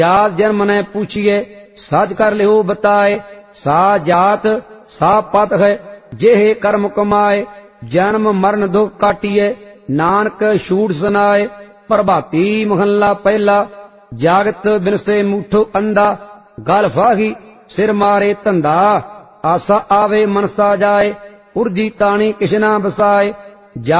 जात जन्म ने पूछिए सच कर लिहो बताए। सा जात सा पत है जेहे कर्म कमाए। जन्म मरण दुख काटिए नानक छूट सुनाए। प्रभाती महला पहला जागत बिनसे मूठो अंधा। गल फाही सिर मारे धंधा आसा आवे मनसा जाए। उर्जी ताणी किशना बसाए।